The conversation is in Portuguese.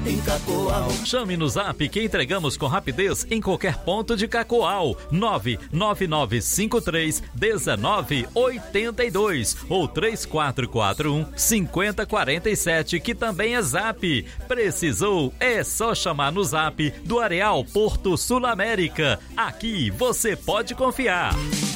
em Cacoal. Chame no Zap que entregamos com rapidez em qualquer ponto de Cacoal. 999531982 ou 3441-5047, que também é Zap. Precisou? É só chamar no Zap do Areal Porto Sul América. Aqui você pode confiar.